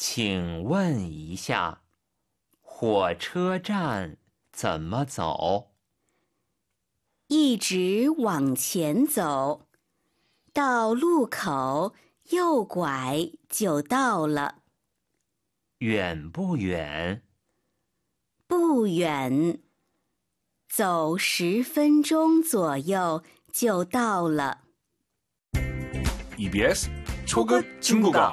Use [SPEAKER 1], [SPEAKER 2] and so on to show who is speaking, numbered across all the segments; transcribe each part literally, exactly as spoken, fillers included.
[SPEAKER 1] 请问一下，火车站怎么走？
[SPEAKER 2] 一直往前走，到路口右拐就到了。
[SPEAKER 1] 远不远？
[SPEAKER 2] 不远，走十分钟左右就到了。
[SPEAKER 3] 이비에스 초급 중국어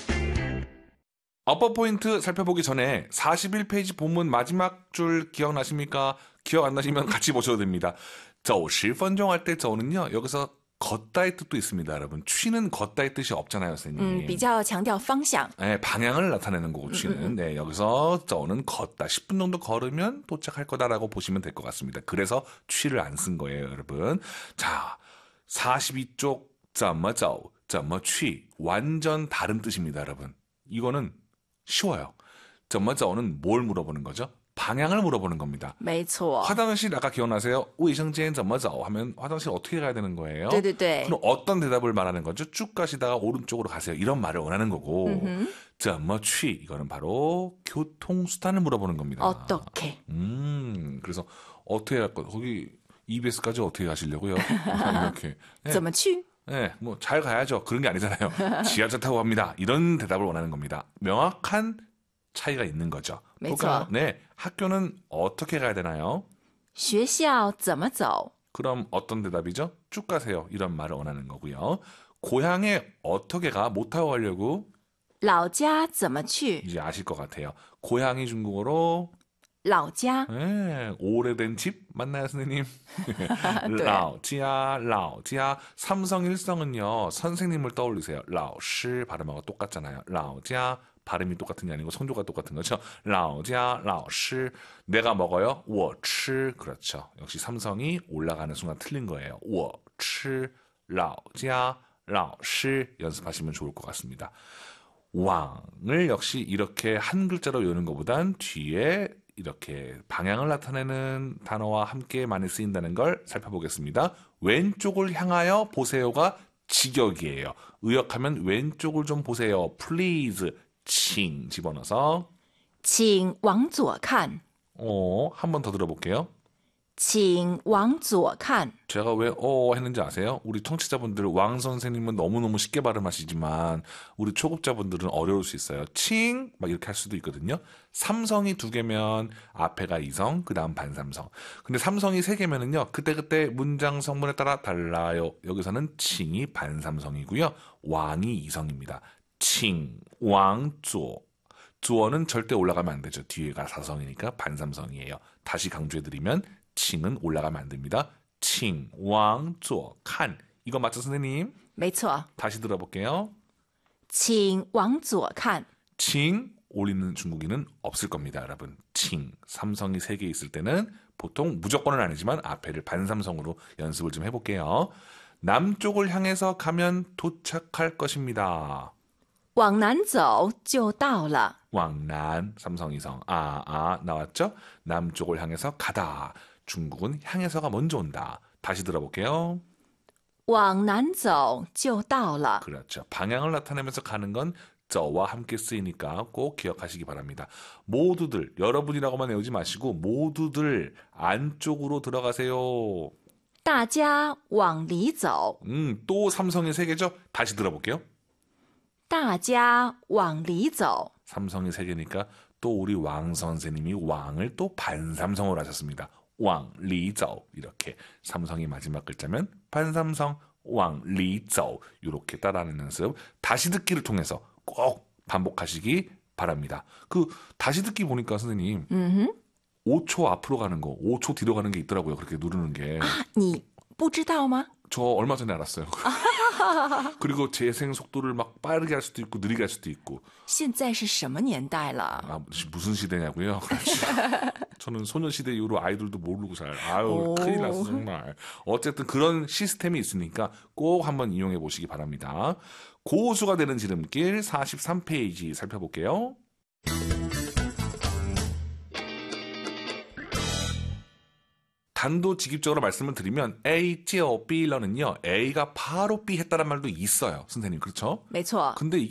[SPEAKER 3] 어법 포인트 살펴보기 전에 사십일 페이지 본문 마지막 줄 기억나십니까? 기억 안 나시면 같이 보셔도 됩니다. 走十分钟할 때 走는요. 여기서 걷다의 뜻도 있습니다, 여러분. 취는 걷다의 뜻이 없잖아요, 선생님.
[SPEAKER 4] 음, 比较强调方向.
[SPEAKER 3] 네, 방향을 나타내는 거고, 취는. 음, 음. 네, 여기서 走는 걷다. 십 분 정도 걸으면 도착할 거다라고 보시면 될 것 같습니다. 그래서 취를 안 쓴 거예요, 여러분. 자, 사십이 쪽 怎么走,怎么去 완전 다른 뜻입니다, 여러분. 이거는 쉬워요. 怎么走는 뭘 물어보는 거죠? 방향을 물어보는 겁니다.
[SPEAKER 4] 没错.
[SPEAKER 3] 화장실 아까 기억나세요? 卫生间怎么走 하면 화장실 어떻게 가야 되는 거예요?
[SPEAKER 4] 对对对.
[SPEAKER 3] 그럼 어떤 대답을 말하는 거죠? 쭉 가시다가 오른쪽으로 가세요. 이런 말을 원하는 거고 怎么去 이거는 바로 교통수단을 물어보는 겁니다.
[SPEAKER 4] 어떻게?
[SPEAKER 3] 음, 그래서 어떻게 갈 거? 거기 이비에스까지 어떻게 가시려고요? 이렇게.
[SPEAKER 4] 怎么去?
[SPEAKER 3] 네, 뭐 잘 가야죠. 그런 게 아니잖아요. 지하철 타고 갑니다. 이런 대답을 원하는 겁니다. 명확한 차이가 있는 거죠. 볼까요? 네, 학교는 어떻게 가야 되나요?
[SPEAKER 4] 学校怎么走?
[SPEAKER 3] 그럼 어떤 대답이죠? 쭉 가세요. 이런 말을 원하는 거고요. 고향에 어떻게 가? 못 타고 가려고?
[SPEAKER 4] 老家怎么去?
[SPEAKER 3] 이제 아실 것 같아요. 고향이 중국어로
[SPEAKER 4] 老家.
[SPEAKER 3] 네, 오래된 집 맞나요, 선생님? 老家,老家. 삼성 일성은요, 선생님을 떠올리세요. 老师 발음하고 똑같잖아요. 老家 발음이 똑같은 게 아니고 성조가 똑같은 거죠. 老家,老师. 내가 먹어요? 我吃. 그렇죠. 역시 삼성이 올라가는 순간 틀린 거예요. 我吃,老家,老师 연습하시면 좋을 것 같습니다. 왕을 역시 이렇게 한 글자로 외우는 것보단 뒤에 이렇게 방향을 나타내는 단어와 함께 많이 쓰인다는 걸 살펴보겠습니다. 왼쪽을 향하여 보세요가 직역이에요. 의역하면 왼쪽을 좀 보세요. Please, 请 집어넣어서
[SPEAKER 4] 请往左看.
[SPEAKER 3] 어, 한 번 더 들어볼게요.
[SPEAKER 4] 请往左看.
[SPEAKER 3] 제가 왜 어 했는지 아세요? 우리 청취자분들 왕 선생님은 너무너무 쉽게 발음하시지만 우리 초급자분들은 어려울 수 있어요. 칭 막 이렇게 할 수도 있거든요. 삼성이 두 개면 앞에가 이성, 그 다음 반삼성. 근데 삼성이 세 개면은요. 그때그때 문장 성분에 따라 달라요. 여기서는 칭이 반삼성이고요. 왕이 이성입니다. 칭, 왕, 조. 조어는 절대 올라가면 안 되죠. 뒤에가 사성이니까 반삼성이에요. 다시 강조해드리면 칭은 올라가면 안 됩니다. 칭, 왕, 조, 칸. 이거 맞죠, 선생님?
[SPEAKER 4] 没错.
[SPEAKER 3] 다시 들어볼게요.
[SPEAKER 4] 请往左看.
[SPEAKER 3] 칭 올리는 중국인은 없을 겁니다, 여러분. 칭, 삼성이 세 개 있을 때는 보통 무조건은 아니지만 앞에를 반삼성으로 연습을 좀 해볼게요. 남쪽을 향해서 가면 도착할 것입니다.
[SPEAKER 4] 往南走就到了.
[SPEAKER 3] 왕난, 삼성이성, 아, 아 나왔죠? 남쪽을 향해서 가다. 중국은 향해서가 먼저 온다. 다시 들어볼게요.
[SPEAKER 4] 往南走就到了.
[SPEAKER 3] 그렇죠. 방향을 나타내면서 가는 건 저와 함께 쓰이니까 꼭 기억하시기 바랍니다. 모두들, 여러분이라고만 외우지 마시고 모두들 안쪽으로 들어가세요.
[SPEAKER 4] 大家往里走.
[SPEAKER 3] 음, 또 삼성이 세 개죠? 다시 들어볼게요.
[SPEAKER 4] 大家往里走.
[SPEAKER 3] 삼성이 세 개니까 또 우리 왕 선생님이 왕을 또 반삼성으로 하셨습니다. 왕, 리저우 이렇게 삼성이 마지막 글자면 반삼성, 왕, 리저우 이렇게 따라하는 연습 다시 듣기를 통해서 꼭 반복하시기 바랍니다. 그 다시 듣기 보니까 선생님
[SPEAKER 4] 음흠.
[SPEAKER 3] 오 초 앞으로 가는 거, 오 초 뒤로 가는 게 있더라고요. 그렇게 누르는 게.
[SPEAKER 4] 你不知道吗?
[SPEAKER 3] 저 얼마 전에 알았어요. 그리고 재생 속도를 막 빠르게 할 수도 있고 느리게 할 수도 있고.
[SPEAKER 4] 现在是什么年代了?
[SPEAKER 3] 아, 무슨 시대냐고요? 저는 소녀시대 이후로 아이돌도 모르고 잘. 아유,
[SPEAKER 4] 오.
[SPEAKER 3] 큰일 났어 정말. 어쨌든 그런 시스템이 있으니까 꼭 한번 이용해 보시기 바랍니다. 고수가 되는 지름길 사십삼 페이지 살펴볼게요. 단도직입적으로 말씀을 드리면 A, 찌어, B런은요 A가 바로 B 했다는 말도 있어요. 선생님 그렇죠?
[SPEAKER 4] 没错.
[SPEAKER 3] 근데